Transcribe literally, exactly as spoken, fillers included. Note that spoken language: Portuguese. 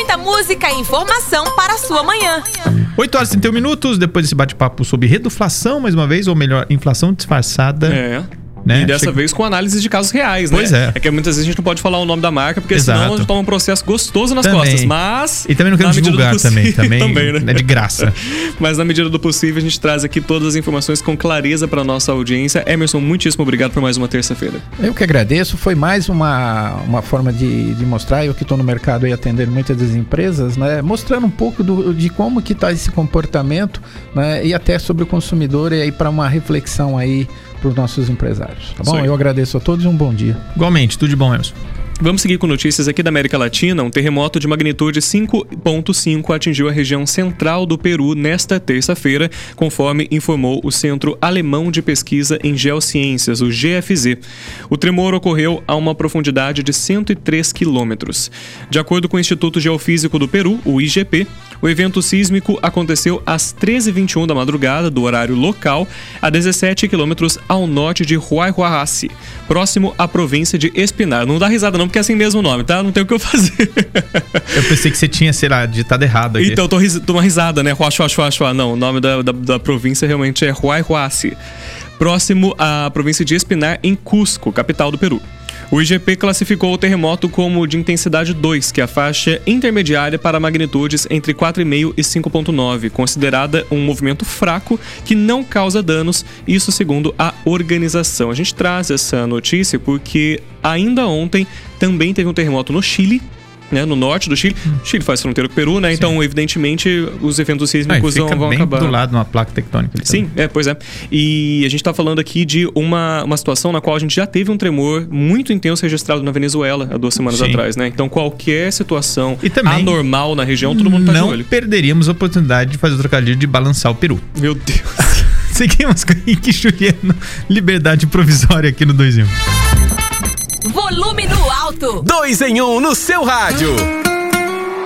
muita música e informação para a sua manhã. oito horas e trinta e um minutos, depois desse bate-papo sobre reduflação, mais uma vez, ou melhor, inflação disfarçada. É. Né? E dessa Chega... vez com análise de casos reais, né? Pois é. É que muitas vezes a gente não pode falar o nome da marca, porque Exato. senão a gente toma um processo gostoso nas também. costas. Mas. E também não queremos divulgar também. Também, também, né? É de graça. Mas na medida do possível, a gente traz aqui todas as informações com clareza para nossa audiência. Emerson, muitíssimo obrigado por mais uma terça-feira. Eu que agradeço. Foi mais uma, uma forma de, de mostrar, eu que estou no mercado aí atendendo muitas das empresas, né? Mostrando um pouco do, de como que está esse comportamento, né? E até sobre o consumidor, e aí para uma reflexão aí para os nossos empresários, tá bom? Eu agradeço a todos e um bom dia. Igualmente, tudo de bom, Emerson. Vamos seguir com notícias aqui da América Latina. Um terremoto de magnitude cinco ponto cinco atingiu a região central do Peru nesta terça-feira, conforme informou o Centro Alemão de Pesquisa em Geociências, o G F Z. O tremor ocorreu a uma profundidade de cento e três quilômetros. De acordo com o Instituto Geofísico do Peru, o I G P, o evento sísmico aconteceu às treze e vinte e um da madrugada, do horário local, a dezessete quilômetros ao norte de Huayhuaci, próximo à província de Espinar. Não dá risada não, porque é assim mesmo o nome, tá? Não tem o que eu fazer. Eu pensei que você tinha, sei lá, digitado errado aqui. Então, eu tô, ris- tô uma risada, né? Huayhuachuachua. Não, o nome da, da, da província realmente é Huayhuaci, próximo à província de Espinar, em Cusco, capital do Peru. O I G P classificou o terremoto como de intensidade dois, que é a faixa intermediária para magnitudes entre quatro vírgula cinco e cinco ponto nove, considerada um movimento fraco que não causa danos, isso segundo a organização. A gente traz essa notícia porque ainda ontem também teve um terremoto no Chile, né, no norte do Chile. O Chile faz fronteira com o Peru, né? Sim. Então, evidentemente, os eventos sísmicos ah, vão bem acabar. do lado de uma placa tectônica. Sim, é, pois é. E a gente tá falando aqui de uma, uma situação na qual a gente já teve um tremor muito intenso registrado na Venezuela há duas semanas Sim. atrás, né? Então, qualquer situação anormal na região, todo mundo tá de olho. Não perderíamos a oportunidade de fazer o trocadilho de balançar o Peru. Meu Deus. Seguimos com o Henrique Juliano, liberdade provisória aqui no dois em um. Volume no alto. dois em um no seu rádio.